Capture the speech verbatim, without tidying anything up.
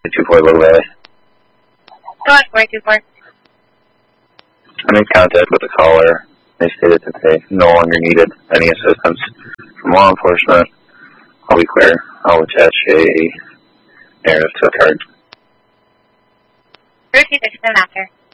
two four Little Valley. Go on, four two four. I'm in contact with the caller. They stated that they no longer needed any assistance from law enforcement. I'll be clear. I'll attach a narrative to the card. Route two six seven after.